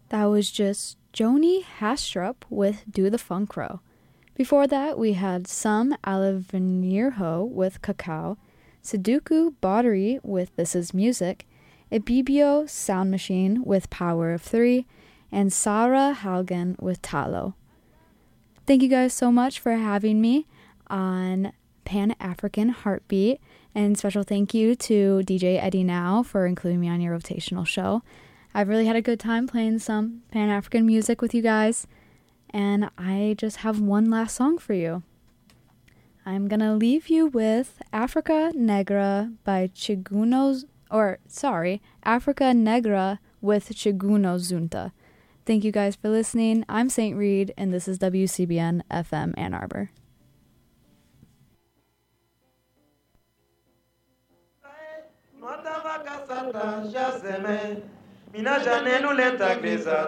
That was just Joni Hastrup with Do the Funk Row. Before that, we had Some Alavenirho with Cacao, Sudoku Bottery with This Is Music, Ibibio Sound Machine with Power of Three, and Sarah Haugen with Talo. Thank you guys so much for having me on Pan-African Heartbeat, and special thank you to DJ Eddie Now for including me on your rotational show. I've really had a good time playing some Pan-African music with you guys, and I just have one last song for you. I'm gonna leave you with Africa Negra by Africa Negra with Chiguno Zunta. Thank you guys for listening. I'm St. Reed, and this is WCBN FM Ann Arbor. Mina janenu lenta glisa